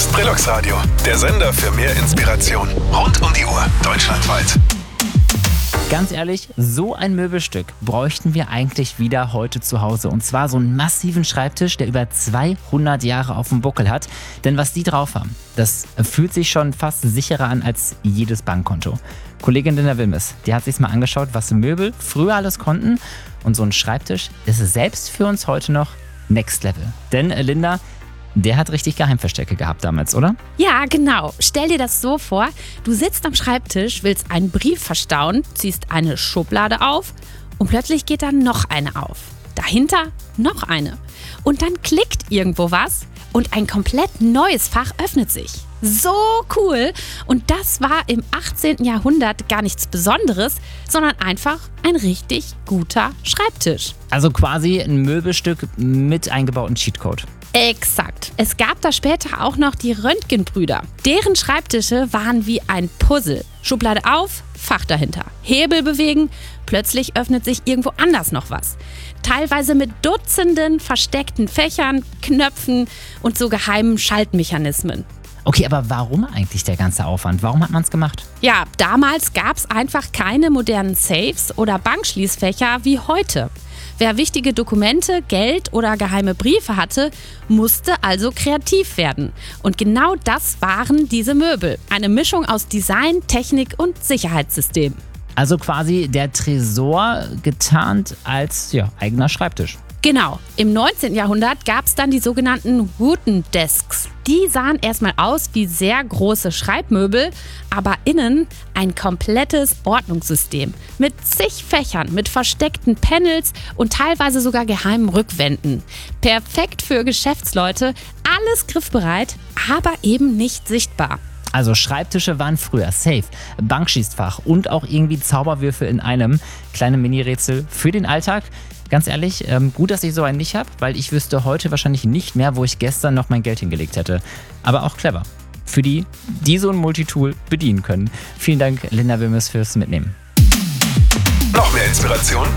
ist Brillux Radio, der Sender für mehr Inspiration. Rund um die Uhr, deutschlandweit. Ganz ehrlich, so ein Möbelstück bräuchten wir eigentlich wieder heute zu Hause. Und zwar so einen massiven Schreibtisch, der über 200 Jahre auf dem Buckel hat. Denn was die drauf haben, das fühlt sich schon fast sicherer an als jedes Bankkonto. Kollegin Linda Wilmes, die hat sich mal angeschaut, was Möbel früher alles konnten. Und so ein Schreibtisch ist selbst für uns heute noch Next Level. Denn Linda, der hat richtig Geheimverstecke gehabt damals, oder? Ja, genau. Stell dir das so vor, du sitzt am Schreibtisch, willst einen Brief verstauen, ziehst eine Schublade auf und plötzlich geht dann noch eine auf. Dahinter noch eine. Und dann klickt irgendwo was und ein komplett neues Fach öffnet sich. So cool! Und das war im 18. Jahrhundert gar nichts Besonderes, sondern einfach ein richtig guter Schreibtisch. Also quasi ein Möbelstück mit eingebauten Cheatcode. Exakt. Es gab da später auch noch die Röntgenbrüder. Deren Schreibtische waren wie ein Puzzle. Schublade auf, Fach dahinter. Hebel bewegen, plötzlich öffnet sich irgendwo anders noch was. Teilweise mit Dutzenden versteckten Fächern, Knöpfen und so geheimen Schaltmechanismen. Okay, aber warum eigentlich der ganze Aufwand? Warum hat man es gemacht? Ja, damals gab es einfach keine modernen Safes oder Bankschließfächer wie heute. Wer wichtige Dokumente, Geld oder geheime Briefe hatte, musste also kreativ werden. Und genau das waren diese Möbel. Eine Mischung aus Design, Technik und Sicherheitssystem. Also quasi der Tresor getarnt als eigener Schreibtisch. Genau. Im 19. Jahrhundert gab es dann die sogenannten Wooden Desks. Die sahen erstmal aus wie sehr große Schreibmöbel, aber innen ein komplettes Ordnungssystem. Mit zig Fächern, mit versteckten Panels und teilweise sogar geheimen Rückwänden. Perfekt für Geschäftsleute, alles griffbereit, aber eben nicht sichtbar. Also Schreibtische waren früher safe, Bankschließfach und auch irgendwie Zauberwürfel in einem. Kleine Mini-Rätsel für den Alltag. Ganz ehrlich, gut, dass ich so einen nicht habe, weil ich wüsste heute wahrscheinlich nicht mehr, wo ich gestern noch mein Geld hingelegt hätte. Aber auch clever. Für die so ein Multitool bedienen können. Vielen Dank, Linda Wilmes, fürs Mitnehmen. Noch mehr Inspiration